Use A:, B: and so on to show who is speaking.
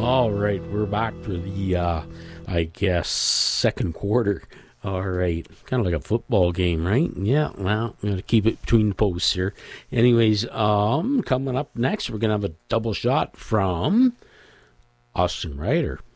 A: All right, we're back for the, I guess, second quarter. All right, kind of like a football game, right? Yeah, well, I'm gonna keep it between the posts here. Anyways, coming up next, we're gonna have a double shot from Austin Ryder.